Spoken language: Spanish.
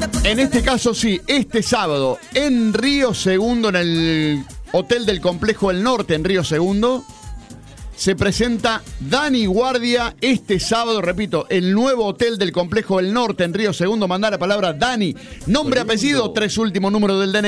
En este caso sí, este sábado en Río Segundo, en el Hotel del Complejo del Norte, en Río Segundo, se presenta Dani Guardia este sábado, repito, el nuevo Hotel del Complejo del Norte en Río Segundo. Mandá la palabra Dani, nombre, apellido, 3 últimos números del DNI.